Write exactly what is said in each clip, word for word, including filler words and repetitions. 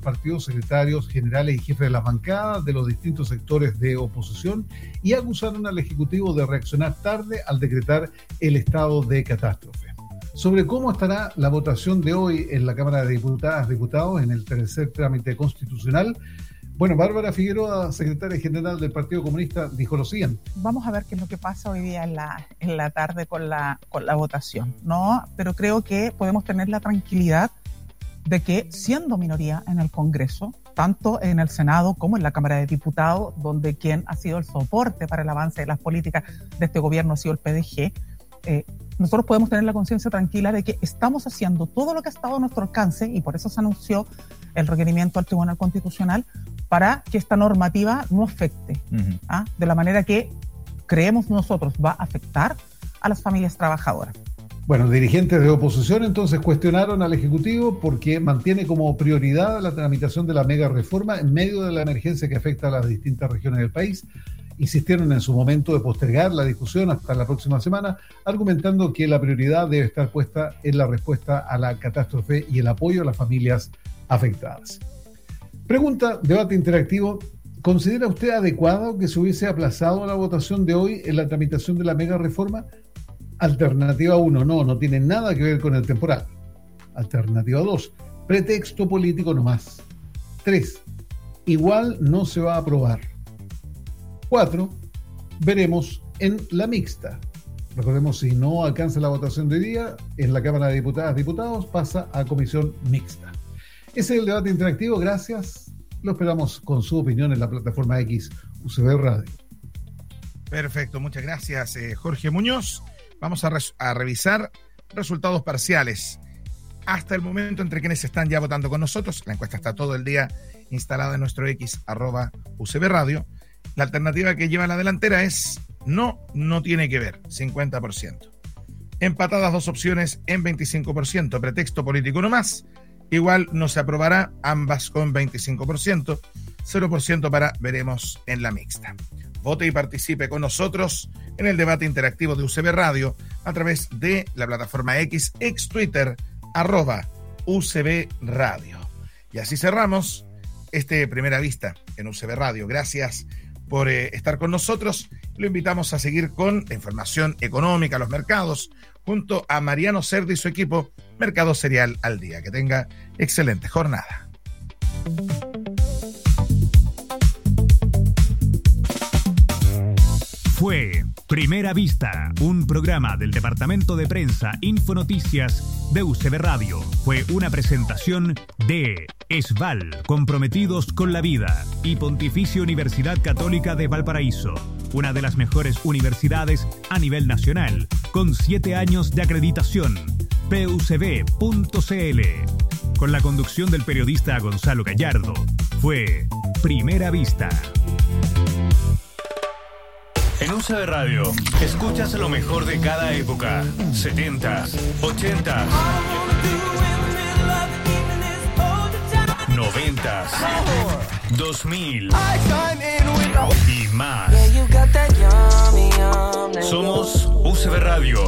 partidos, secretarios generales y jefes de las bancadas de los distintos sectores de oposición y acusaron al Ejecutivo de reaccionar tarde al decretar el estado de catástrofe. Sobre cómo estará la votación de hoy en la Cámara de Diputadas, Diputados, en el tercer trámite constitucional, bueno, Bárbara Figueroa, secretaria general del Partido Comunista, dijo lo siguiente. Vamos a ver qué es lo que pasa hoy día en la, en la tarde con la, con la votación, ¿no? Pero creo que podemos tener la tranquilidad de que, siendo minoría en el Congreso, tanto en el Senado como en la Cámara de Diputados, donde quien ha sido el soporte para el avance de las políticas de este gobierno ha sido el P D G, eh, nosotros podemos tener la conciencia tranquila de que estamos haciendo todo lo que ha estado a nuestro alcance, y por eso se anunció el requerimiento al Tribunal Constitucional para que esta normativa no afecte, uh-huh. ¿ah? de la manera que creemos nosotros va a afectar a las familias trabajadoras. Bueno, dirigentes de oposición entonces cuestionaron al Ejecutivo porque mantiene como prioridad la tramitación de la mega reforma en medio de la emergencia que afecta a las distintas regiones del país. Insistieron en su momento de postergar la discusión hasta la próxima semana, argumentando que la prioridad debe estar puesta en la respuesta a la catástrofe y el apoyo a las familias afectadas. Pregunta, debate interactivo. ¿Considera usted adecuado que se hubiese aplazado la votación de hoy en la tramitación de la mega reforma? Alternativa uno, no, no tiene nada que ver con el temporal. Alternativa dos, pretexto político nomás. tres, igual no se va a aprobar. cuatro, veremos en la mixta. Recordemos, si no alcanza la votación de hoy día, en la Cámara de Diputadas, Diputados, pasa a comisión mixta. Ese es el debate interactivo, gracias. Lo esperamos con su opinión en la plataforma X U C B Radio. Perfecto, muchas gracias, eh, Jorge Muñoz. Vamos a, res- a revisar resultados parciales. Hasta el momento, entre quienes están ya votando con nosotros, la encuesta está todo el día instalada en nuestro X, arroba U C B Radio. La alternativa que lleva la delantera es no, no tiene que ver, cincuenta por ciento. Empatadas dos opciones en veinticinco por ciento, pretexto político nomás. Igual no se aprobará, ambas con veinticinco por ciento, cero por ciento para veremos en la mixta. Vote y participe con nosotros en el debate interactivo de U C B Radio a través de la plataforma X, ex Twitter, arroba U C B Radio. Y así cerramos este Primera Vista en U C B Radio. Gracias por eh, estar con nosotros. Lo invitamos a seguir con la información económica, los mercados, junto a Mariano Cerda y su equipo Mercado Cereal al Día. Que tenga excelente jornada. Fue Primera Vista, un programa del Departamento de Prensa Infonoticias de U C B Radio. Fue una presentación de ESVAL, comprometidos con la vida, y Pontificia Universidad Católica de Valparaíso, una de las mejores universidades a nivel nacional, con siete años de acreditación. P U C B punto C L. Con la conducción del periodista Gonzalo Gallardo. Fue Primera Vista. En U C B Radio, escuchas lo mejor de cada época. setentas, ochentas, noventas, dos mil y más. Somos U C B Radio.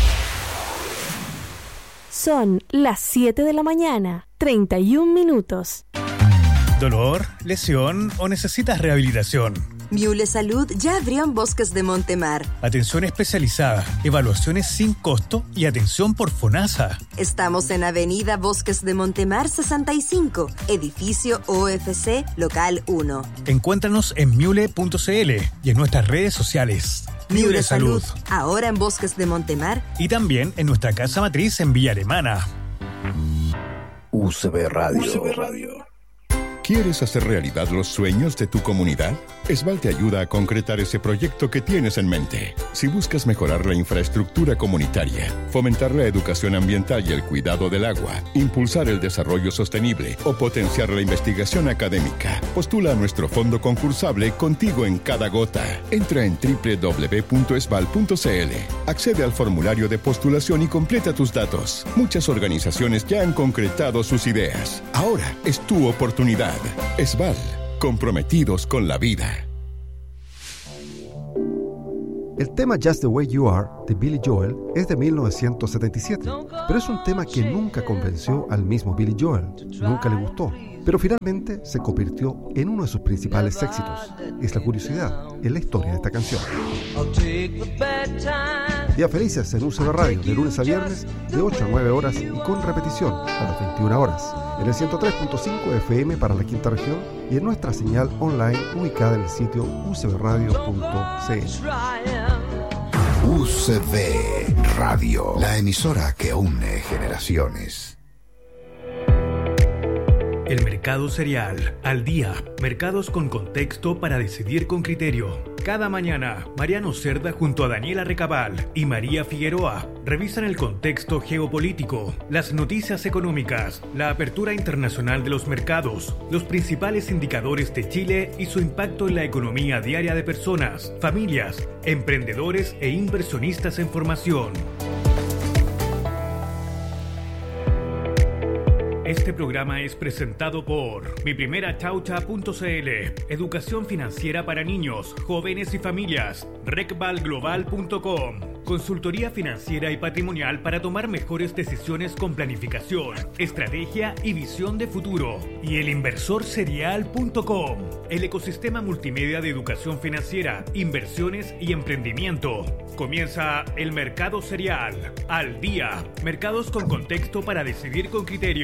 Son las siete de la mañana, treinta y un minutos. ¿Dolor, lesión o necesitas rehabilitación? Miule Salud ya abrió en Bosques de Montemar. Atención especializada, evaluaciones sin costo y atención por FONASA. Estamos en Avenida Bosques de Montemar sesenta y cinco, edificio O F C, local uno. Encuéntranos en miule punto c l y en nuestras redes sociales. Miule Salud, ahora en Bosques de Montemar. Y también en nuestra casa matriz en Villa Alemana. U C B Radio. U C B Radio. ¿Quieres hacer realidad los sueños de tu comunidad? ESVAL te ayuda a concretar ese proyecto que tienes en mente. Si buscas mejorar la infraestructura comunitaria, fomentar la educación ambiental y el cuidado del agua, impulsar el desarrollo sostenible o potenciar la investigación académica, postula a nuestro fondo concursable Contigo en Cada Gota. Entra en doble u doble u doble u punto esval punto c l, accede al formulario de postulación y completa tus datos. Muchas organizaciones ya han concretado sus ideas. Ahora es tu oportunidad. ESVAL, comprometidos con la vida. El tema Just the Way You Are de Billy Joel es de mil novecientos setenta y siete, pero es un tema que nunca convenció al mismo Billy Joel, nunca le gustó. pero finalmente se convirtió en uno de sus principales éxitos. Es la curiosidad en la historia de esta canción. Días felices en U C B Radio, de lunes a viernes, de ocho a nueve horas y con repetición a las veintiuna horas, en el ciento tres punto cinco F M para la quinta región y en nuestra señal online ubicada en el sitio u c b radio punto c l. U C B Radio, la emisora que une generaciones. El mercado cereal, al día, mercados con contexto para decidir con criterio. Cada mañana, Mariano Cerda junto a Daniela Recabal y María Figueroa revisan el contexto geopolítico, las noticias económicas, la apertura internacional de los mercados, los principales indicadores de Chile y su impacto en la economía diaria de personas, familias, emprendedores e inversionistas en formación. Este programa es presentado por mi primera chaucha punto c l, educación financiera para niños, jóvenes y familias, recval global punto com, consultoría financiera y patrimonial para tomar mejores decisiones con planificación, estrategia y visión de futuro, y el inversor serial punto com, el ecosistema multimedia de educación financiera, inversiones y emprendimiento. Comienza el mercado cereal, al día, mercados con contexto para decidir con criterio.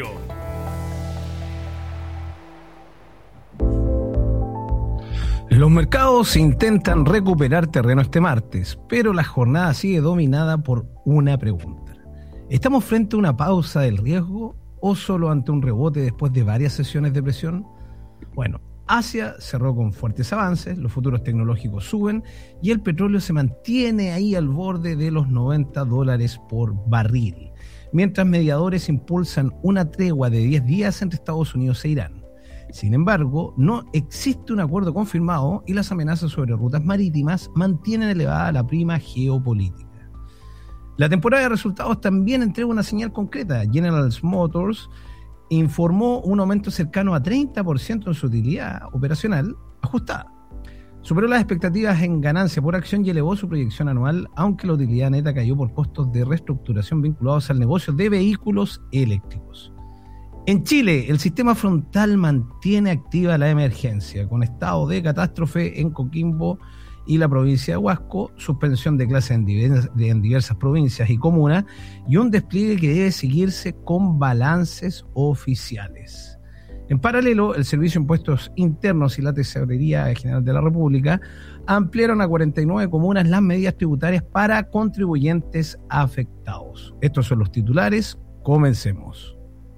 Los mercados intentan recuperar terreno este martes, pero la jornada sigue dominada por una pregunta. ¿Estamos frente a una pausa del riesgo o solo ante un rebote después de varias sesiones de presión? Bueno, Asia cerró con fuertes avances, los futuros tecnológicos suben y el petróleo se mantiene ahí al borde de los noventa dólares por barril, mientras mediadores impulsan una tregua de diez días entre Estados Unidos e Irán. Sin embargo, no existe un acuerdo confirmado y las amenazas sobre rutas marítimas mantienen elevada la prima geopolítica. La temporada de resultados también entrega una señal concreta. General Motors informó un aumento cercano a treinta por ciento en su utilidad operacional ajustada. Superó las expectativas en ganancia por acción y elevó su proyección anual, aunque la utilidad neta cayó por costos de reestructuración vinculados al negocio de vehículos eléctricos. En Chile, el sistema frontal mantiene activa la emergencia, con estado de catástrofe en Coquimbo y la provincia de Huasco, suspensión de clases en diversas, en diversas provincias y comunas, y un despliegue que debe seguirse con balances oficiales. En paralelo, el Servicio de Impuestos Internos y la Tesorería General de la República ampliaron a cuarenta y nueve comunas las medidas tributarias para contribuyentes afectados. Estos son los titulares. Comencemos.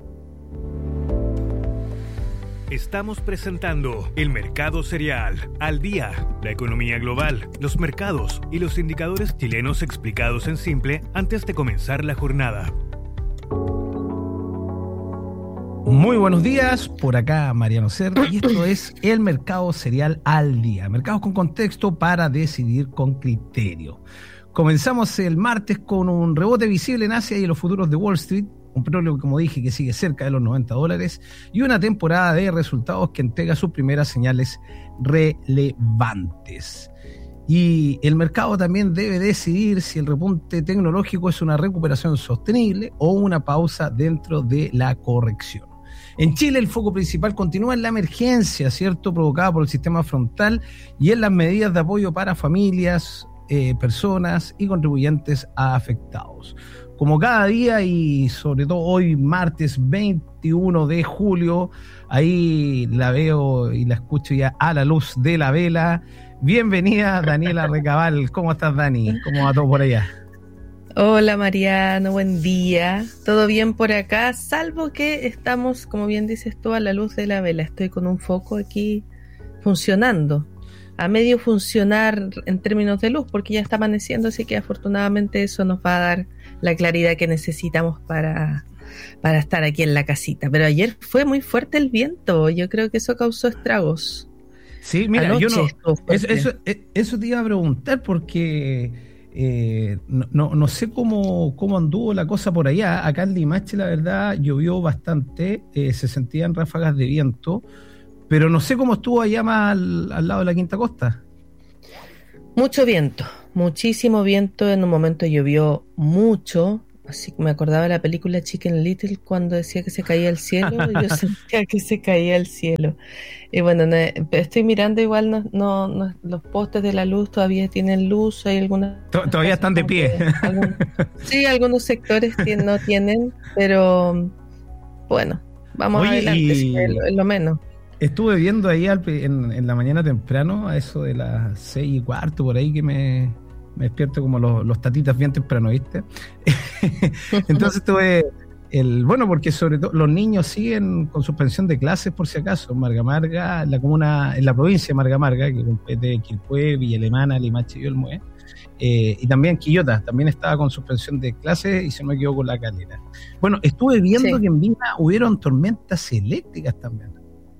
Estamos presentando el mercado cereal, al día, la economía global, los mercados y los indicadores chilenos explicados en simple antes de comenzar la jornada. Muy buenos días, por acá Mariano Cerda y esto es el mercado cereal al día, mercados con contexto para decidir con criterio. Comenzamos el martes con un rebote visible en Asia y en los futuros de Wall Street, un petróleo, como dije, que sigue cerca de los noventa dólares y una temporada de resultados que entrega sus primeras señales relevantes. Y el mercado también debe decidir si el repunte tecnológico es una recuperación sostenible o una pausa dentro de la corrección. En Chile el foco principal continúa en la emergencia, ¿cierto?, provocada por el sistema frontal y en las medidas de apoyo para familias, eh, personas y contribuyentes afectados. Como cada día y sobre todo hoy martes veintiuno de julio, ahí la veo y la escucho ya a la luz de la vela. Bienvenida Daniela Recabal, ¿cómo estás, Dani? ¿Cómo va todo por allá? Hola Mariano, buen día. ¿Todo bien por acá? Salvo que estamos, como bien dices tú, a la luz de la vela. Estoy con un foco aquí funcionando. A medio funcionar en términos de luz, porque ya está amaneciendo, así que afortunadamente eso nos va a dar la claridad que necesitamos para, para estar aquí en la casita. Pero ayer fue muy fuerte el viento, yo creo que eso causó estragos. Sí, mira, Anoche yo no, eso, eso, eso te iba a preguntar porque eh, no, no, no sé cómo, cómo anduvo la cosa por allá. Acá en Limache, la verdad, llovió bastante, eh, se sentían ráfagas de viento, pero no sé cómo estuvo allá más al, al lado de la Quinta Costa. Mucho viento, muchísimo viento. En un momento llovió mucho, así me acordaba de la película Chicken Little cuando decía que se caía el cielo, yo sentía que se caía el cielo. Y bueno, no, estoy mirando igual, no, no, no, los postes de la luz todavía tienen luz, hay algunas... Todavía están de pie. Algún, sí, algunos sectores tienen, no tienen, pero bueno, vamos Oye, adelante, y... es, lo, es lo menos. Estuve viendo ahí al, en, en la mañana temprano, a eso de las seis y cuarto, por ahí que me... me despierto como los, los tatitas bien temprano, ¿viste? Entonces tuve el, bueno, porque sobre todo los niños siguen con suspensión de clases por si acaso, Marga Marga, en la comuna, en la provincia de Marga Marga, que compete Quilpué, Villa Alemana, Limache y Olmué, eh, y también Quillota, también estaba con suspensión de clases y se me equivoco La Calera. Bueno, estuve viendo sí. que en Viña hubieron tormentas eléctricas también.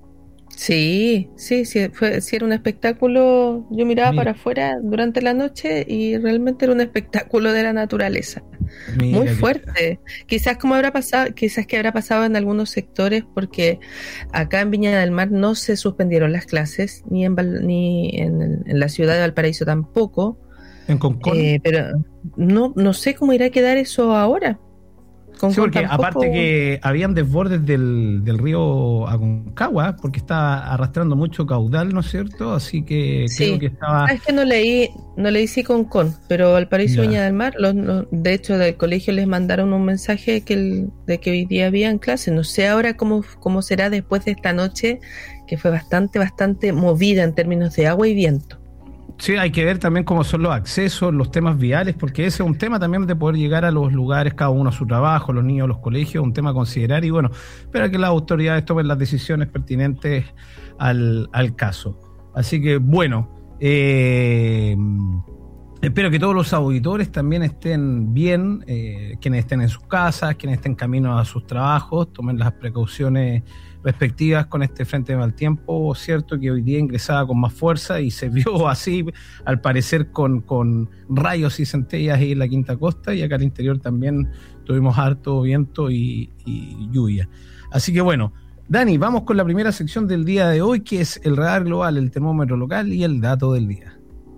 Sí, sí, sí, fue, sí era un espectáculo, yo miraba Mira. para afuera durante la noche y realmente era un espectáculo de la naturaleza, Mira muy fuerte, que... quizás como habrá pasado, quizás que habrá pasado en algunos sectores, porque acá en Viña del Mar no se suspendieron las clases, ni en, ni en, en la ciudad de Valparaíso tampoco, en Concón, eh, pero no, no sé cómo irá a quedar eso ahora. Sí, porque tampoco... aparte que habían desbordes del, del río Aconcagua, porque estaba arrastrando mucho caudal, ¿no es cierto? Así que sí. creo que estaba... Es que no leí, no leí sí Concón, pero Valparaíso y Viña del Mar, los, los, de hecho del colegio les mandaron un mensaje que el, de que hoy día habían clases. No sé ahora cómo, cómo será después de esta noche, que fue bastante, bastante movida en términos de agua y viento. Sí, hay que ver también cómo son los accesos, los temas viales, porque ese es un tema también de poder llegar a los lugares, cada uno a su trabajo, los niños a los colegios, un tema a considerar y bueno, espera que las autoridades tomen las decisiones pertinentes al, al caso. Así que bueno, eh, espero que todos los auditores también estén bien, eh, quienes estén en sus casas, quienes estén camino a sus trabajos, tomen las precauciones respectivas con este frente de mal tiempo, cierto que hoy día ingresaba con más fuerza y se vio así, al parecer con, con rayos y centellas ahí en la Quinta Costa, y acá al interior también tuvimos harto viento y, y lluvia. Así que bueno, Dani, vamos con la primera sección del día de hoy, que es el radar global, el termómetro local y el dato del día.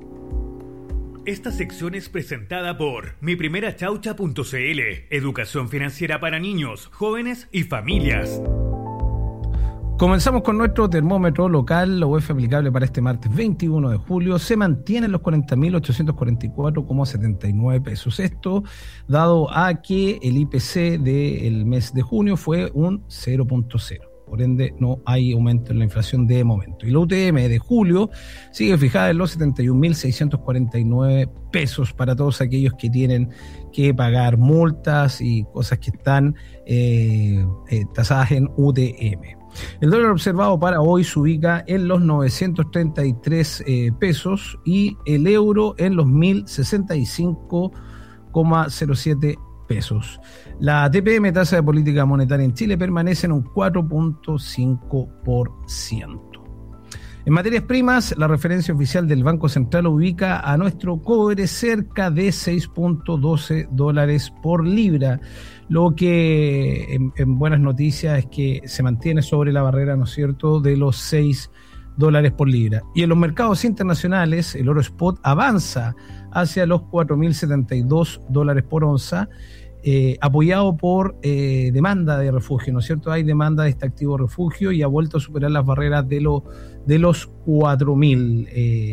Esta sección es presentada por mi primera chaucha punto c l, educación financiera para niños, jóvenes y familias. Comenzamos con nuestro termómetro local. La U E F aplicable para este martes veintiuno de julio se mantiene en los cuarenta mil ochocientos cuarenta y cuatro coma setenta y nueve pesos. Esto dado a que el I P C del mes de junio fue un cero punto cero. Por ende, no hay aumento en la inflación de momento. Y la U T M de julio sigue fijada en los setenta y un mil seiscientos cuarenta y nueve pesos para todos aquellos que tienen que pagar multas y cosas que están eh, eh, tasadas en U T M. El dólar observado para hoy se ubica en los novecientos treinta y tres eh, pesos y el euro en los mil sesenta y cinco coma cero siete pesos. La T P M, tasa de política monetaria en Chile, permanece en un cuatro punto cinco por ciento. En materias primas, la referencia oficial del Banco Central ubica a nuestro cobre cerca de seis punto doce dólares por libra, lo que en, en buenas noticias es que se mantiene sobre la barrera, ¿no es cierto?, de los seis dólares por libra. Y en los mercados internacionales, el oro spot avanza hacia los cuatro mil setenta y dos dólares por onza, eh, apoyado por eh, demanda de refugio, ¿no es cierto? Hay demanda de este activo refugio y ha vuelto a superar las barreras de, lo, de los cuatro mil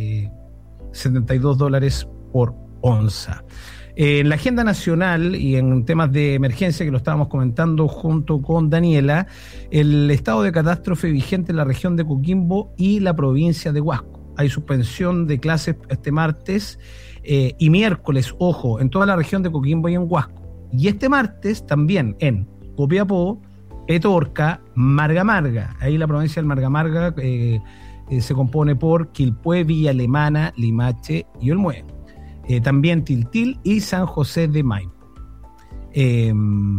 setenta y dos dólares por onza. Eh, en la agenda nacional y en temas de emergencia, que lo estábamos comentando junto con Daniela, el estado de catástrofe vigente en la región de Coquimbo y la provincia de Huasco. Hay suspensión de clases este martes eh, y miércoles, ojo, en toda la región de Coquimbo y en Huasco. Y este martes también en Copiapó, Petorca, Marga Marga. Ahí la provincia del Marga Marga eh, eh, se compone por Quilpué, Villa Alemana, Limache y Olmué. Eh, también Tiltil y San José de Maipo. Eh,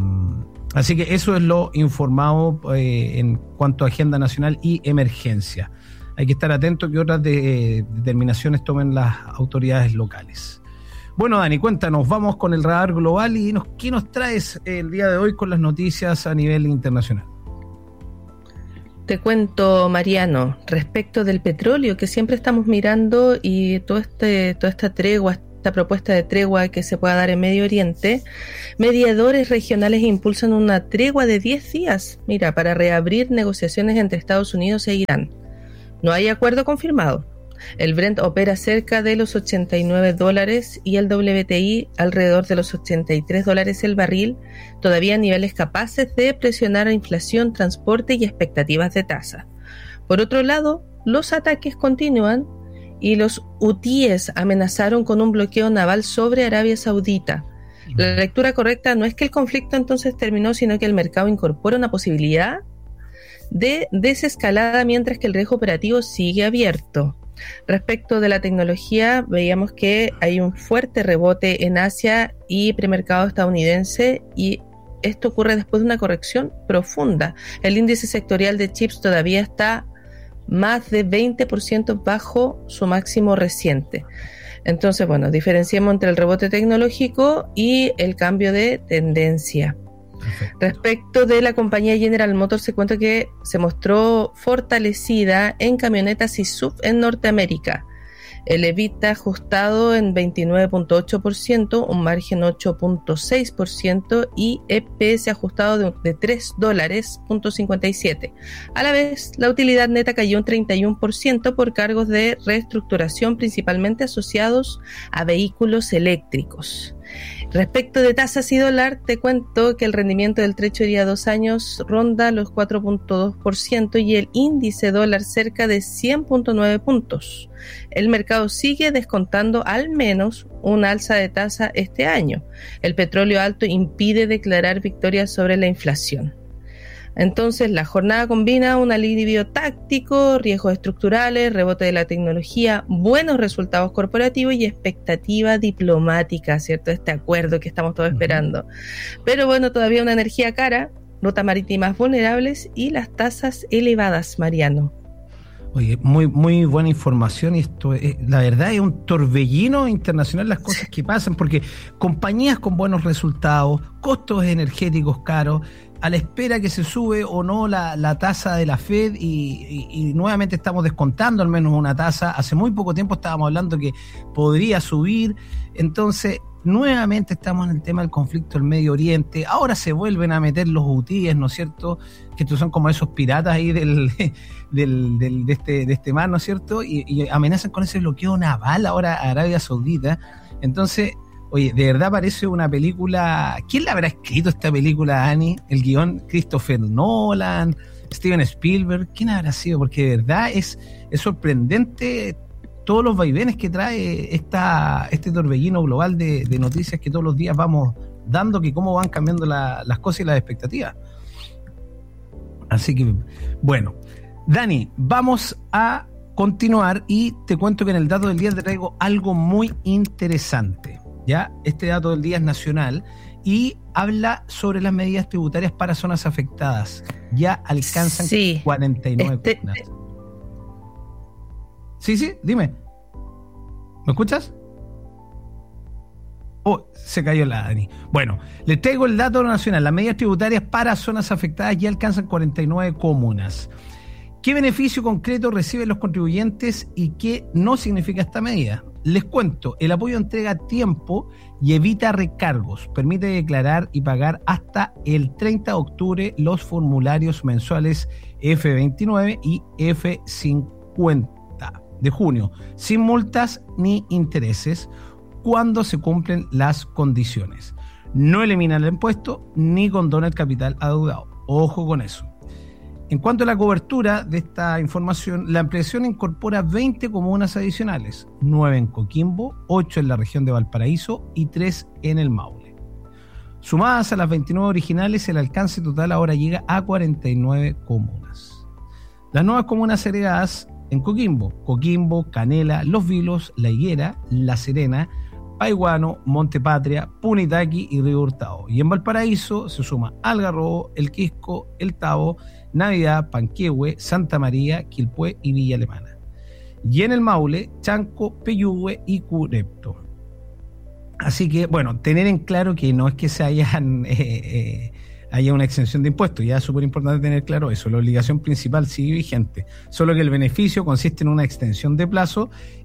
así que eso es lo informado eh, en cuanto a agenda nacional y emergencia. Hay que estar atentos que otras de, eh, determinaciones tomen las autoridades locales. Bueno, Dani, cuéntanos, vamos con el radar global y dinos, ¿qué nos traes el día de hoy con las noticias a nivel internacional? Te cuento, Mariano, respecto del petróleo que siempre estamos mirando y todo este, toda esta tregua, esta propuesta de tregua que se pueda dar en Medio Oriente, mediadores regionales impulsan una tregua de diez días, mira, para reabrir negociaciones entre Estados Unidos e Irán. No hay acuerdo confirmado. El Brent opera cerca de los ochenta y nueve dólares y el W T I alrededor de los ochenta y tres dólares el barril, todavía a niveles capaces de presionar a inflación, transporte y expectativas de tasa. Por otro lado, los ataques continúan y los hutíes amenazaron con un bloqueo naval sobre Arabia Saudita. La lectura correcta no es que el conflicto entonces terminó, sino que el mercado incorpora una posibilidad de desescalada mientras que el riesgo operativo sigue abierto. Respecto de la tecnología, veíamos que hay un fuerte rebote en Asia y premercado estadounidense, y esto ocurre después de una corrección profunda. El índice sectorial de chips todavía está más de veinte por ciento bajo su máximo reciente. Entonces, bueno, diferenciemos entre el rebote tecnológico y el cambio de tendencia. Perfecto. Respecto de la compañía General Motors, se cuenta que se mostró fortalecida en camionetas y S U V en Norteamérica. El EBITDA ajustado en veintinueve punto ocho por ciento, un margen ocho punto seis por ciento y E P S ajustado de, de tres dólares punto cincuenta y siete. A la vez, la utilidad neta cayó un treinta y uno por ciento por cargos de reestructuración principalmente asociados a vehículos eléctricos. Respecto de tasas y dólar, te cuento que el rendimiento del Treasury a dos años ronda los cuatro punto dos por ciento y el índice dólar cerca de cien punto nueve puntos. El mercado sigue descontando al menos una alza de tasa este año. El petróleo alto impide declarar victoria sobre la inflación. Entonces, la jornada combina un alivio táctico, riesgos estructurales, rebote de la tecnología, buenos resultados corporativos y expectativa diplomática, ¿cierto? Este acuerdo que estamos todos esperando. Pero bueno, todavía una energía cara, rutas marítimas vulnerables y las tasas elevadas, Mariano. Oye, muy muy buena información, y esto es, la verdad, es un torbellino internacional las cosas que pasan, porque compañías con buenos resultados, costos energéticos caros, a la espera que se sube o no la, la tasa de la Fed y, y, y nuevamente estamos descontando al menos una tasa. Hace muy poco tiempo estábamos hablando que podría subir, entonces nuevamente estamos en el tema del conflicto del Medio Oriente. Ahora se vuelven a meter los hutíes, ¿no es cierto?, que estos son como esos piratas ahí del, del, del de este de este mar, ¿no es cierto?, y, y amenazan con ese bloqueo naval ahora a Arabia Saudita. Entonces, oye, de verdad parece una película. ¿Quién la habrá escrito esta película, Ani? El guión, Christopher Nolan, Steven Spielberg. ¿Quién habrá sido? Porque de verdad es, es sorprendente todos los vaivenes que trae esta, este torbellino global de, de noticias que todos los días vamos dando, que cómo van cambiando la, las cosas y las expectativas. Así que, bueno, Dani, vamos a continuar y te cuento que en el dato del día te traigo algo muy interesante. Ya, este dato del día es nacional y habla sobre las medidas tributarias para zonas afectadas. Ya alcanzan sí, cuarenta y nueve este, comunas. Sí, sí, dime. ¿Me escuchas? Oh, se cayó la Dani. Bueno, les traigo el dato nacional. Las medidas tributarias para zonas afectadas ya alcanzan cuarenta y nueve comunas. ¿Qué beneficio concreto reciben los contribuyentes y qué no significa esta medida? Les cuento, el apoyo entrega tiempo y evita recargos. Permite declarar y pagar hasta el treinta de octubre los formularios mensuales F veintinueve y F cincuenta de junio, sin multas ni intereses, cuando se cumplen las condiciones. No elimina el impuesto ni condona el capital adeudado. Ojo con eso. En cuanto a la cobertura de esta información, la ampliación incorpora veinte comunas adicionales, nueve en Coquimbo, ocho en la región de Valparaíso y tres en el Maule. Sumadas a las veintinueve originales, el alcance total ahora llega a cuarenta y nueve comunas. Las nuevas comunas agregadas en Coquimbo, Coquimbo, Canela, Los Vilos, La Higuera, La Serena, Paiguano, Montepatria, Punitaqui y Río Hurtado. Y en Valparaíso se suma Algarrobo, El Quisco, El Tabo, Navidad, Panquehue, Santa María, Quilpué y Villa Alemana. Y en el Maule, Chanco, Peyúgue y Curepto. Así que, bueno, tener en claro que no es que se hayan eh, eh, haya una exención de impuestos, ya es súper importante tener claro eso. La obligación principal sigue vigente, solo que el beneficio consiste en una extensión de plazo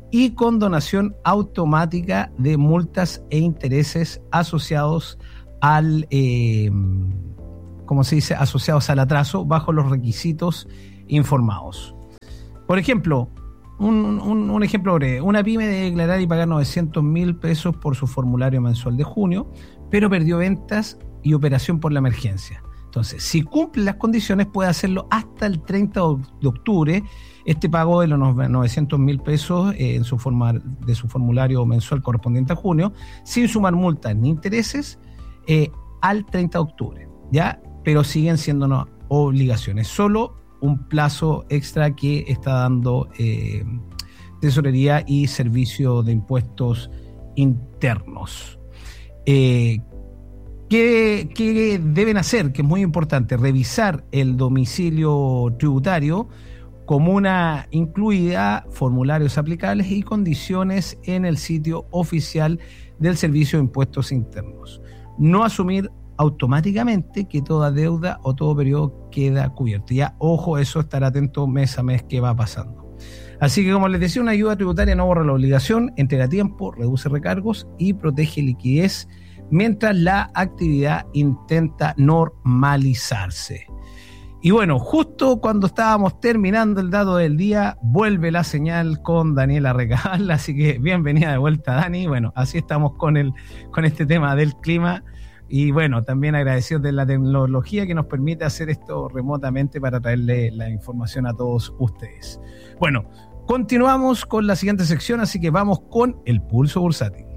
y condonación automática de multas e intereses asociados al, eh, ¿cómo se dice? Asociados al atraso bajo los requisitos informados. Por ejemplo, un, un, un ejemplo breve, una pyme de declarar y pagar novecientos mil pesos por su formulario mensual de junio, pero perdió ventas y operación por la emergencia. Entonces, si cumple las condiciones, puede hacerlo hasta el treinta de octubre. Este pago de los novecientos mil pesos eh, en su forma, de su formulario mensual correspondiente a junio, sin sumar multas ni intereses, eh, al treinta de octubre, ¿ya? Pero siguen siendo no, obligaciones. Solo un plazo extra que está dando eh, Tesorería y Servicio de Impuestos Internos. Eh, ¿Qué, ¿Qué deben hacer? Que es muy importante, revisar el domicilio tributario, comuna incluida, formularios aplicables y condiciones en el sitio oficial del Servicio de Impuestos Internos. No asumir automáticamente que toda deuda o todo periodo queda cubierto. Ya, ojo, eso, estar atento mes a mes qué va pasando. Así que, como les decía, una ayuda tributaria no borra la obligación, entrega tiempo, reduce recargos y protege liquidez mientras la actividad intenta normalizarse. Y bueno, justo cuando estábamos terminando el dato del día, vuelve la señal con Daniela Recabal, así que bienvenida de vuelta, Dani. Bueno, así estamos con el con este tema del clima y bueno, también agradecidos de la tecnología que nos permite hacer esto remotamente para traerle la información a todos ustedes. Bueno, continuamos con la siguiente sección, así que vamos con el Pulso Bursátil.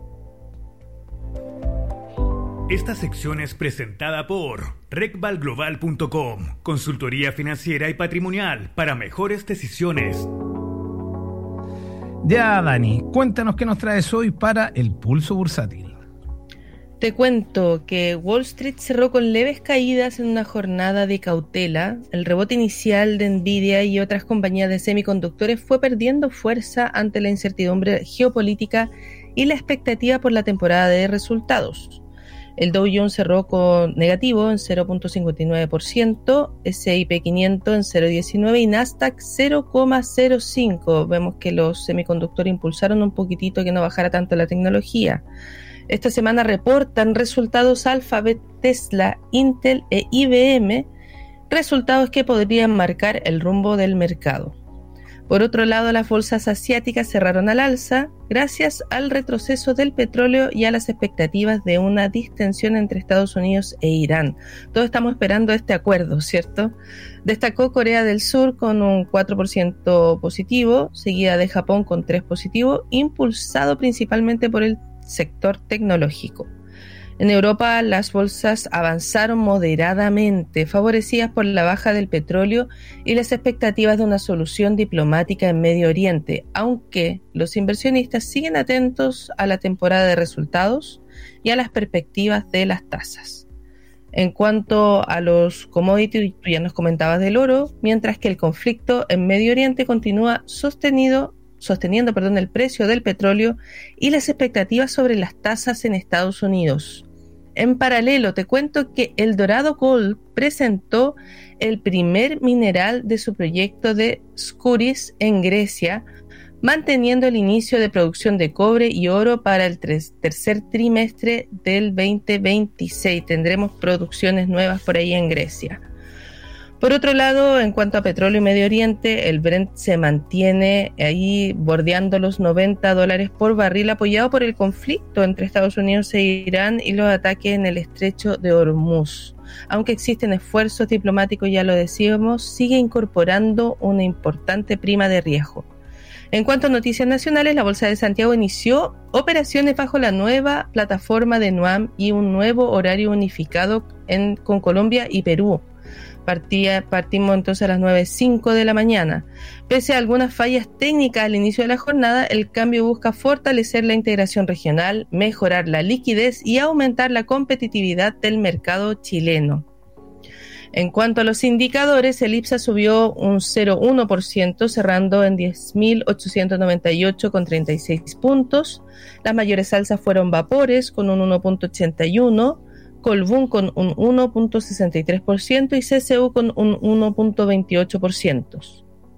Esta sección es presentada por recval global punto com, consultoría financiera y patrimonial para mejores decisiones. Ya, Dani, cuéntanos qué nos traes hoy para el Pulso Bursátil. Te cuento que Wall Street cerró con leves caídas en una jornada de cautela. El rebote inicial de Nvidia y otras compañías de semiconductores fue perdiendo fuerza ante la incertidumbre geopolítica y la expectativa por la temporada de resultados. El Dow Jones cerró con negativo en cero punto cincuenta y nueve por ciento, ese y pe quinientos en cero punto diecinueve y Nasdaq cero coma cero cinco. Vemos que los semiconductores impulsaron un poquitito que no bajara tanto la tecnología. Esta semana reportan resultados Alphabet, Tesla, Intel e I B M, resultados que podrían marcar el rumbo del mercado. Por otro lado, las bolsas asiáticas cerraron al alza gracias al retroceso del petróleo y a las expectativas de una distensión entre Estados Unidos e Irán. Todos estamos esperando este acuerdo, ¿cierto? Destacó Corea del Sur con un cuatro por ciento positivo, seguida de Japón con tres por ciento positivo, impulsado principalmente por el sector tecnológico. En Europa, las bolsas avanzaron moderadamente, favorecidas por la baja del petróleo y las expectativas de una solución diplomática en Medio Oriente, aunque los inversionistas siguen atentos a la temporada de resultados y a las perspectivas de las tasas. En cuanto a los commodities, tú ya nos comentabas del oro, mientras que el conflicto en Medio Oriente continúa sostenido, sosteniendo perdón, el precio del petróleo y las expectativas sobre las tasas en Estados Unidos. En paralelo, te cuento que Eldorado Gold presentó el primer mineral de su proyecto de Skouries en Grecia, manteniendo el inicio de producción de cobre y oro para el tres, tercer trimestre del veinte veintiséis. Tendremos producciones nuevas por ahí en Grecia. Por otro lado, en cuanto a petróleo y Medio Oriente, el Brent se mantiene ahí bordeando los noventa dólares por barril, apoyado por el conflicto entre Estados Unidos e Irán y los ataques en el estrecho de Hormuz. Aunque existen esfuerzos diplomáticos, ya lo decíamos, sigue incorporando una importante prima de riesgo. En cuanto a noticias nacionales, la Bolsa de Santiago inició operaciones bajo la nueva plataforma de NUAM y un nuevo horario unificado en, con Colombia y Perú. Partía, partimos entonces a las nueve cinco de la mañana. Pese a algunas fallas técnicas al inicio de la jornada, el cambio busca fortalecer la integración regional, mejorar la liquidez y aumentar la competitividad del mercado chileno. En cuanto a los indicadores, el IPSA subió un cero coma uno por ciento, cerrando en diez mil ochocientos noventa y ocho coma treinta y seis puntos. Las mayores alzas fueron Vapores con un uno punto ochenta y uno, Colbún con un uno punto sesenta y tres por ciento y C C U con un uno punto veintiocho por ciento.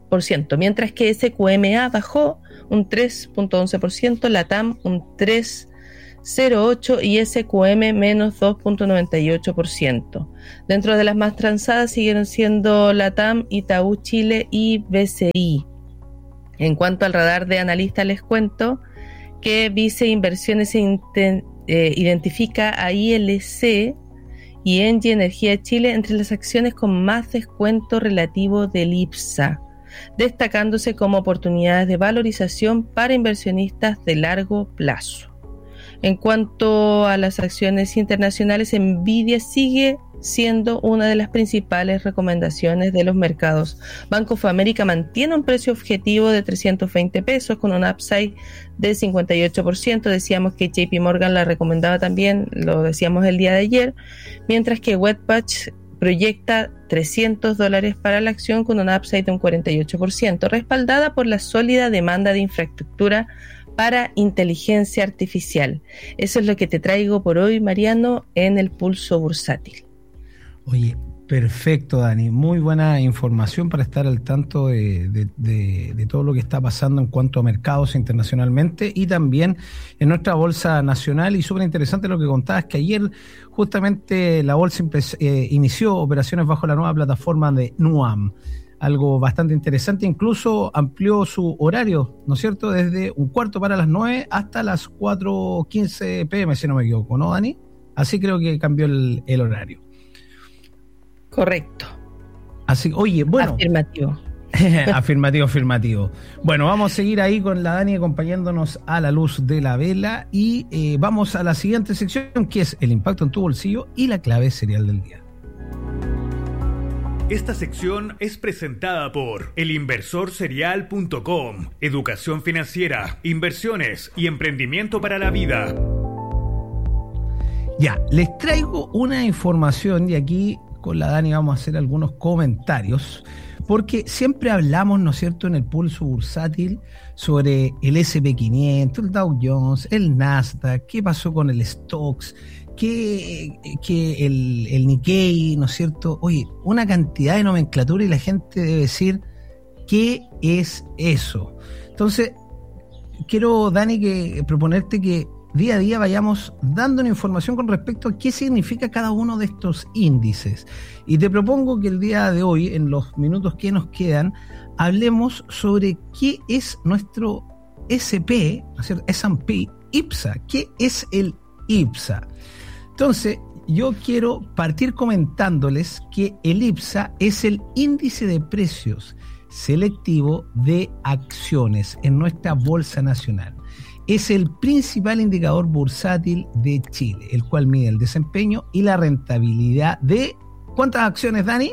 por ciento, mientras que S Q M A bajó un tres punto once por ciento, LATAM un tres punto cero ocho por ciento y S Q M menos dos punto noventa y ocho por ciento. Dentro de las más transadas siguieron siendo LATAM, Itaú Chile y B C I. En cuanto al radar de analistas, les cuento que Vice Inversiones inten, eh, identifica a I L C y Engie Energía Chile entre las acciones con más descuento relativo del I P S A, destacándose como oportunidades de valorización para inversionistas de largo plazo. En cuanto a las acciones internacionales, Nvidia sigue siendo una de las principales recomendaciones de los mercados. Bank of America mantiene un precio objetivo de trescientos veinte pesos con un upside de cincuenta y ocho por ciento. Decíamos que J P Morgan la recomendaba también, lo decíamos el día de ayer, mientras que Wedbush proyecta trescientos dólares para la acción con un upside de un cuarenta y ocho por ciento, respaldada por la sólida demanda de infraestructura para inteligencia artificial. Eso es lo que te traigo por hoy, Mariano, en el Pulso Bursátil. Oye, perfecto, Dani. Muy buena información para estar al tanto de, de, de, de todo lo que está pasando en cuanto a mercados internacionalmente y también en nuestra bolsa nacional. Y súper interesante lo que contabas, que ayer justamente la bolsa eh, inició operaciones bajo la nueva plataforma de Nuam. Algo bastante interesante, incluso amplió su horario, ¿no es cierto?, desde un cuarto para las nueve hasta las cuatro quince pm, si no me equivoco, ¿no, Dani? Así creo que cambió el, el horario. Correcto. Así, oye, bueno. Afirmativo. afirmativo, afirmativo. Bueno, vamos a seguir ahí con la Dani acompañándonos a la luz de la vela y eh, vamos a la siguiente sección, que es el impacto en tu bolsillo y la clave serial del día. Esta sección es presentada por el inversor serial punto com, educación financiera, inversiones y emprendimiento para la vida. Ya, les traigo una información y aquí con la Dani vamos a hacer algunos comentarios, porque siempre hablamos, ¿no es cierto?, en el pulso bursátil sobre el ese and pe quinientos, el Dow Jones, el Nasdaq, qué pasó con el Stocks, que, que el, el Nikkei, ¿no es cierto? Oye, una cantidad de nomenclatura y la gente debe decir, ¿qué es eso? Entonces, quiero, Dani, que proponerte que día a día vayamos dando una información con respecto a qué significa cada uno de estos índices. Y te propongo que el día de hoy, en los minutos que nos quedan, hablemos sobre qué es nuestro ese pe, ¿no es cierto? ese and pe I P S A. ¿Qué es el I P S A? Entonces, yo quiero partir comentándoles que el I P S A es el índice de precios selectivo de acciones en nuestra bolsa nacional. Es el principal indicador bursátil de Chile, el cual mide el desempeño y la rentabilidad de... ¿Cuántas acciones, Dani?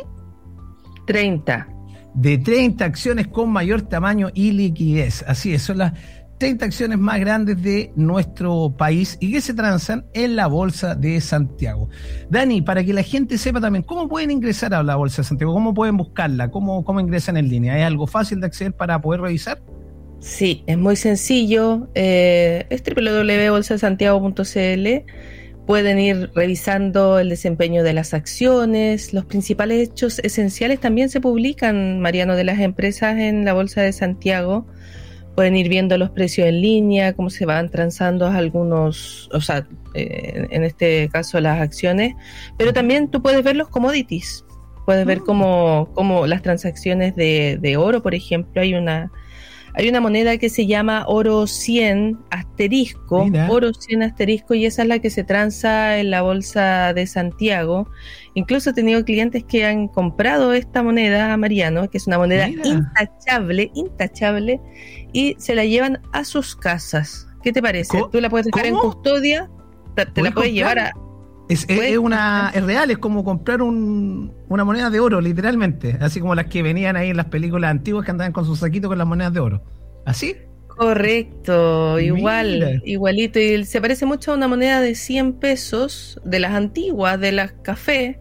treinta. De treinta acciones con mayor tamaño y liquidez. Así es, son las treinta acciones más grandes de nuestro país y que se transan en la Bolsa de Santiago. Dani, para que la gente sepa también, ¿cómo pueden ingresar a la Bolsa de Santiago? ¿Cómo pueden buscarla? ¿Cómo, cómo ingresan en línea? ¿Es algo fácil de acceder para poder revisar? Sí, es muy sencillo. Eh, es doble u doble u doble u punto bolsa de santiago punto c l. Pueden ir revisando el desempeño de las acciones. Los principales hechos esenciales también se publican, Mariano, de las empresas en la Bolsa de Santiago. Pueden ir viendo los precios en línea, cómo se van transando algunos, o sea, eh, en este caso las acciones, pero también tú puedes ver los commodities. Puedes ver cómo, cómo las transacciones de, de oro, por ejemplo, hay una... Hay una moneda que se llama oro cien asterisco, Mira. oro cien asterisco, y esa es la que se transa en la Bolsa de Santiago. Incluso he tenido clientes que han comprado esta moneda, Mariano, que es una moneda Mira. intachable, intachable, y se la llevan a sus casas. ¿Qué te parece? ¿Cómo? Tú la puedes dejar ¿Cómo? en custodia, te, te la puedes llevar a... Es, es, es una es real, es como comprar un, una moneda de oro, literalmente, así como las que venían ahí en las películas antiguas que andaban con su saquito con las monedas de oro. ¿Así? Correcto, igual, Mira. igualito, y se parece mucho a una moneda de cien pesos, de las antiguas, de las café,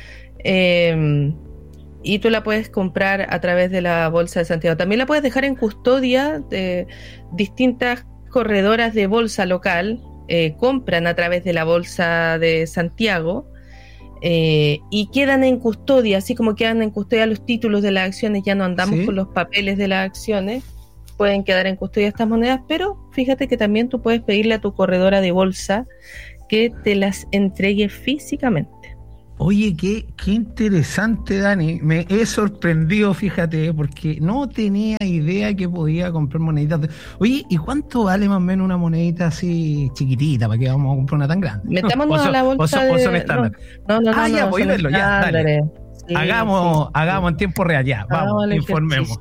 eh, y tú la puedes comprar a través de la Bolsa de Santiago. También la puedes dejar en custodia de distintas corredoras de bolsa local. Eh, compran a través de la Bolsa de Santiago eh, y quedan en custodia, así como quedan en custodia los títulos de las acciones, ya no andamos ¿Sí? con los papeles de las acciones, pueden quedar en custodia estas monedas, pero fíjate que también tú puedes pedirle a tu corredora de bolsa que te las entregue físicamente. Oye, qué, qué interesante, Dani. Me he sorprendido, fíjate, porque no tenía idea que podía comprar moneditas. De... Oye, ¿y cuánto vale más o menos una monedita así chiquitita? ¿Para qué vamos a comprar una tan grande? Metámonos son, a la bolsa o son, de... o son estándar. No, no, no. Ah, no, ya, no, voy a verlo, ya, dale. Sí, hagamos, sí, hagamos sí. en tiempo real, ya, vamos, vamos informemos.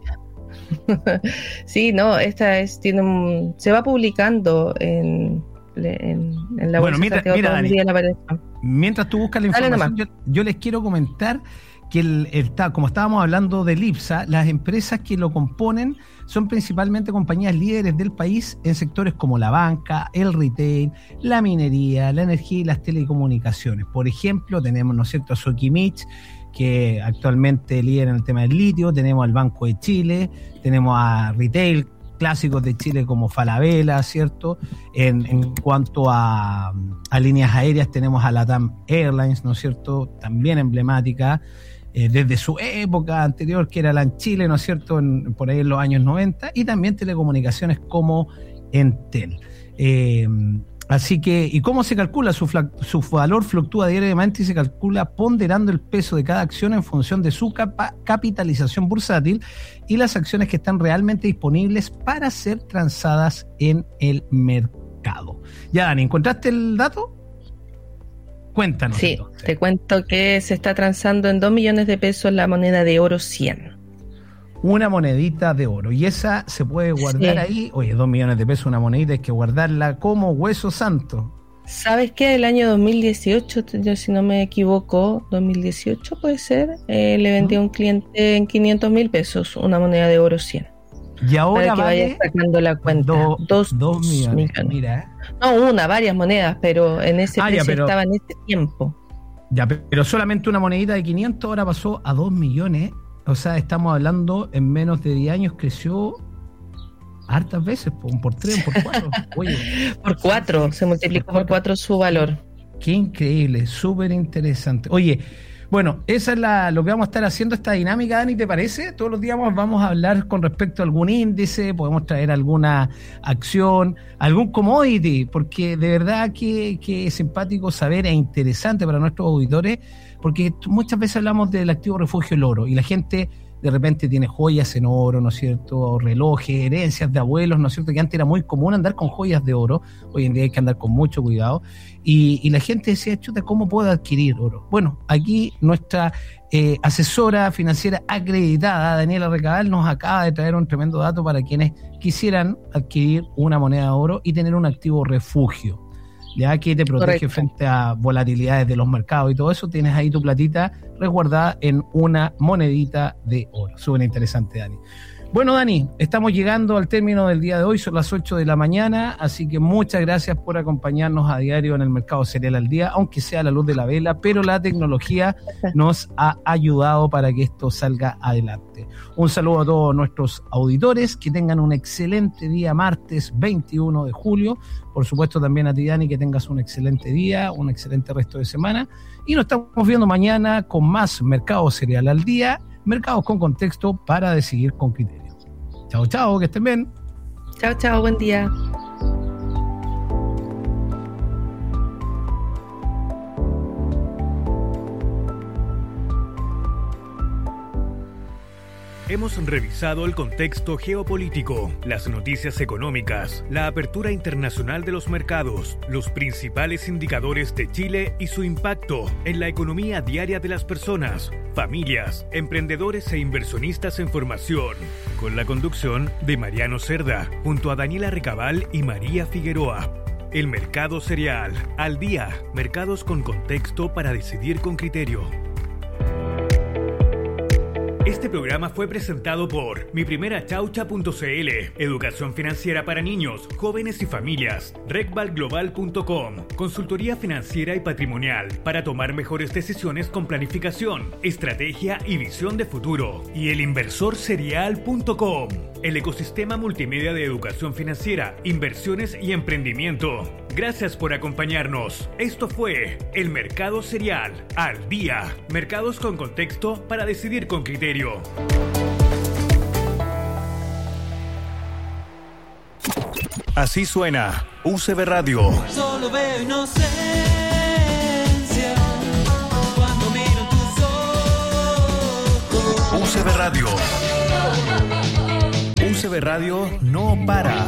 Sí, no, esta es, tiene un, se va publicando en... En, en la bueno, bolsa mira, mira Dani, la mientras tú buscas la información, yo, yo les quiero comentar que el, el, como estábamos hablando del IPSA, las empresas que lo componen son principalmente compañías líderes del país en sectores como la banca, el retail, la minería, la energía y las telecomunicaciones. Por ejemplo, tenemos, ¿no es cierto?, a Sokimich, que actualmente líder en el tema del litio, tenemos al Banco de Chile, tenemos a Retail, clásicos de Chile como Falabella, ¿cierto? En, en cuanto a, a líneas aéreas tenemos a LATAM Airlines, ¿no es cierto? También emblemática, eh, desde su época anterior, que era LAN Chile, ¿no es cierto? En, por ahí en los años noventa, y también telecomunicaciones como Entel. Eh, Así que, ¿y cómo se calcula? Su, su valor fluctúa diariamente y se calcula ponderando el peso de cada acción en función de su capa, capitalización bursátil y las acciones que están realmente disponibles para ser transadas en el mercado. Ya, Dani, ¿encontraste el dato? Cuéntanos. Sí, entonces. Te cuento que se está transando en dos millones de pesos la moneda de oro cien. Una monedita de oro, y esa se puede guardar sí. ahí. Oye, dos millones de pesos una monedita, hay que guardarla como hueso santo. ¿Sabes qué? El año dos mil dieciocho, yo si no me equivoco, dos mil dieciocho puede ser, eh, le vendí a un cliente en quinientos mil pesos una moneda de oro cien. Y ahora para que vale vaya sacando la cuenta. Do, dos, dos millones, millones. Mira. No, una, varias monedas, pero en ese ah, precio ya, pero, estaba en ese tiempo. Ya, pero solamente una monedita de quinientos ahora pasó a dos millones. O sea, estamos hablando, en menos de diez años creció hartas veces, por, por tres, por cuatro. Oye, por cuatro, se multiplicó por cuatro su valor. Qué increíble, súper interesante. Oye, bueno, esa es la, lo que vamos a estar haciendo, esta dinámica, Dani, ¿te parece? Todos los días vamos a hablar con respecto a algún índice, podemos traer alguna acción, algún commodity, porque de verdad que, que es simpático saber, e interesante para nuestros auditores, porque muchas veces hablamos del activo refugio, el oro, y la gente de repente tiene joyas en oro, ¿no es cierto?, relojes, herencias de abuelos, ¿no es cierto?, que antes era muy común andar con joyas de oro, hoy en día hay que andar con mucho cuidado, y, y la gente decía, chuta, ¿cómo puedo adquirir oro? Bueno, aquí nuestra eh, asesora financiera acreditada, Daniela Recabal, nos acaba de traer un tremendo dato para quienes quisieran adquirir una moneda de oro y tener un activo refugio, ya que te protege Correcto. Frente a volatilidades de los mercados y todo eso. Tienes ahí tu platita resguardada en una monedita de oro. Súper interesante, Dani. Bueno, Dani, estamos llegando al término del día de hoy, son las ocho de la mañana, así que muchas gracias por acompañarnos a diario en el Mercado Cereal al Día, aunque sea a la luz de la vela, pero la tecnología nos ha ayudado para que esto salga adelante. Un saludo a todos nuestros auditores, que tengan un excelente día martes veintiuno de julio, por supuesto también a ti, Dani, que tengas un excelente día, un excelente resto de semana, y nos estamos viendo mañana con más Mercado Cereal al Día, mercados con contexto para decidir con criterio. Chao, chao, que estén bien. Chao, chao, buen día. Hemos revisado el contexto geopolítico, las noticias económicas, la apertura internacional de los mercados, los principales indicadores de Chile y su impacto en la economía diaria de las personas, familias, emprendedores e inversionistas en formación, con la conducción de Mariano Cerda, junto a Daniela Recabal y María Figueroa. El Mercado Cereal, al día, mercados con contexto para decidir con criterio. Este programa fue presentado por mi primera chaucha punto c l, educación financiera para niños, jóvenes y familias, recval global punto com, consultoría financiera y patrimonial para tomar mejores decisiones con planificación, estrategia y visión de futuro, y el inversor cereal punto com, el ecosistema multimedia de educación financiera, inversiones y emprendimiento. Gracias por acompañarnos. Esto fue El Mercado Cereal al Día. Mercados con contexto para decidir con criterio. Así suena U C B Radio. Solo veo inocencia cuando miro tus ojos. U C B Radio. U C B Radio no para.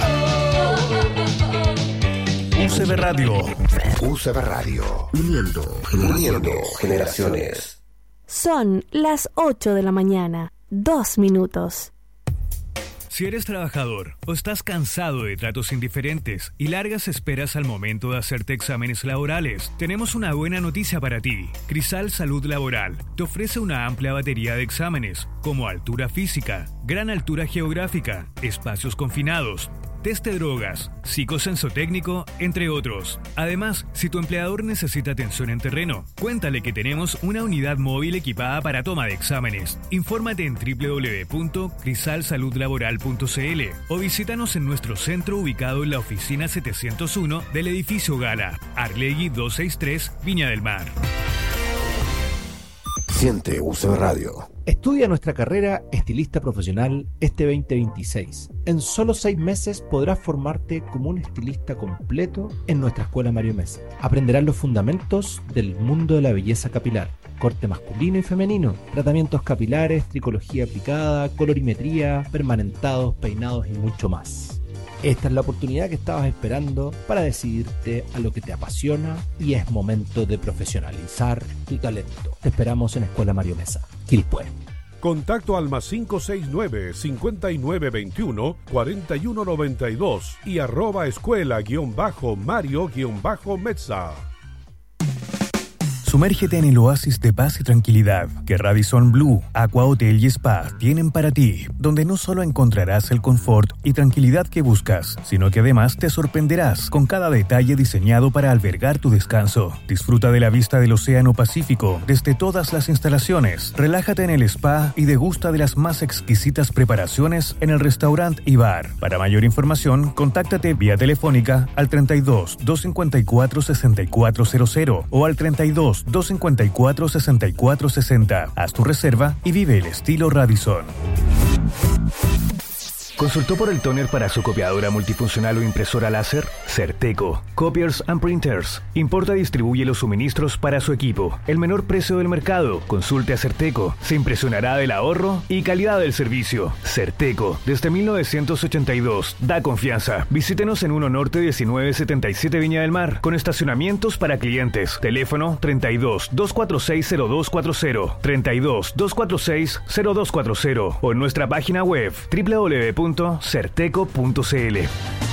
U C B Radio. U C B Radio. Uniendo, uniendo generaciones. Son las ocho de la mañana, dos minutos. Si eres trabajador o estás cansado de tratos indiferentes y largas esperas al momento de hacerte exámenes laborales, tenemos una buena noticia para ti. Crisal Salud Laboral te ofrece una amplia batería de exámenes, como altura física, gran altura geográfica, espacios confinados, test de drogas, psicosensotécnico, entre otros. Además, si tu empleador necesita atención en terreno, cuéntale que tenemos una unidad móvil equipada para toma de exámenes. Infórmate en doble u doble u doble u punto crisal salud laboral punto c l o visítanos en nuestro centro ubicado en la oficina setecientos uno del edificio Gala, Arlegui doscientos sesenta y tres, Viña del Mar. Siente U C B Radio. Estudia nuestra carrera estilista profesional este veinte veintiséis. En solo seis meses podrás formarte como un estilista completo en nuestra escuela Mario Mesa. Aprenderás los fundamentos del mundo de la belleza capilar, corte masculino y femenino, tratamientos capilares, tricología aplicada, colorimetría, permanentados, peinados y mucho más. Esta es la oportunidad que estabas esperando para decidirte a lo que te apasiona y es momento de profesionalizar tu talento. Te esperamos en Escuela Mario Mesa, Quilpué. Contacto al más cinco seis nueve, cinco nueve dos uno, cuatro uno nueve dos y arroba escuela guión bajo Mario guión bajo Mesa. Sumérgete en el oasis de paz y tranquilidad que Radisson Blu, Aqua Hotel y Spa tienen para ti, donde no solo encontrarás el confort y tranquilidad que buscas, sino que además te sorprenderás con cada detalle diseñado para albergar tu descanso. Disfruta de la vista del Océano Pacífico desde todas las instalaciones. Relájate en el spa y degusta de las más exquisitas preparaciones en el restaurante y bar. Para mayor información, contáctate vía telefónica al treinta y dos, doscientos cincuenta y cuatro, sesenta y cuatro cero cero o al treinta y dos, doscientos cincuenta y cuatro, sesenta y cuatro sesenta. Haz tu reserva y vive el estilo Radisson. ¿Consultó por el tóner para su copiadora multifuncional o impresora láser? Certeco. Copiers and Printers. Importa y distribuye los suministros para su equipo. El menor precio del mercado. Consulte a Certeco. Se impresionará del ahorro y calidad del servicio. Certeco. Desde mil novecientos ochenta y dos. Da confianza. Visítenos en uno Norte diecinueve setenta y siete Viña del Mar. Con estacionamientos para clientes. Teléfono treinta y dos, doscientos cuarenta y seis, cero dos cuarenta. treinta y dos, doscientos cuarenta y seis, cero dos cuarenta. O en nuestra página web doble u doble u doble u punto certeco punto c l.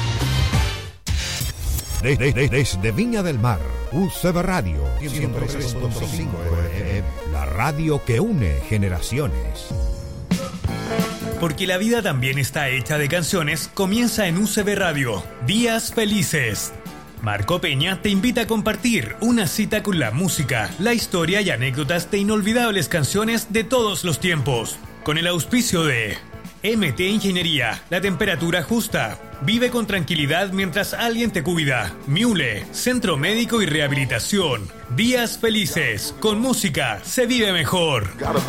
De, de, de, desde Viña del Mar, U C B Radio, ciento tres punto cinco F M, la radio que une generaciones. Porque la vida también está hecha de canciones, comienza en U C B Radio, Días Felices. Marco Peña te invita a compartir una cita con la música, la historia y anécdotas de inolvidables canciones de todos los tiempos. Con el auspicio de M T Ingeniería, la temperatura justa. Vive con tranquilidad mientras alguien te cuida. Miule, Centro Médico y Rehabilitación. Días Felices. Con música se vive mejor.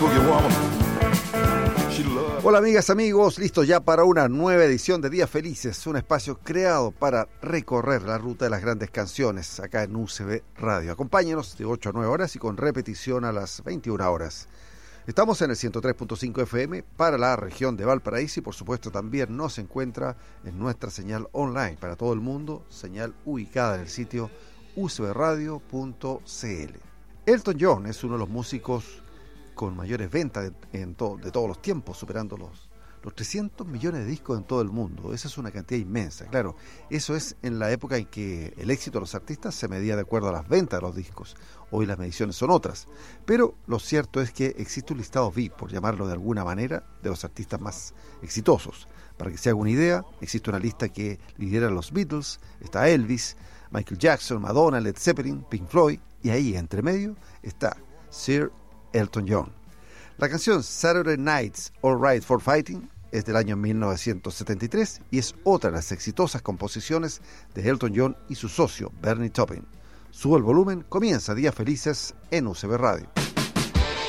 Hola amigas, amigos, listos ya para una nueva edición de Días Felices, un espacio creado para recorrer la ruta de las grandes canciones acá en U C B Radio. Acompáñenos de ocho a nueve horas y con repetición a las veintiuna horas. Estamos en el ciento tres punto cinco F M para la región de Valparaíso y por supuesto también nos encuentra en nuestra señal online para todo el mundo, señal ubicada en el sitio u c b radio punto c l. Elton John es uno de los músicos con mayores ventas de, en to, de todos los tiempos, superando los, los trescientos millones de discos en todo el mundo. Esa es una cantidad inmensa, claro. Eso es en la época en que el éxito de los artistas se medía de acuerdo a las ventas de los discos. Hoy las mediciones son otras. Pero lo cierto es que existe un listado V I P, por llamarlo de alguna manera, de los artistas más exitosos. Para que se haga una idea, existe una lista que lidera los Beatles, está Elvis, Michael Jackson, Madonna, Led Zeppelin, Pink Floyd, y ahí, entre medio, está Sir Elton John. La canción Saturday Night's All Right for Fighting es del año mil novecientos setenta y tres y es otra de las exitosas composiciones de Elton John y su socio Bernie Taupin. Sube el volumen, comienza Días Felices en U C B Radio.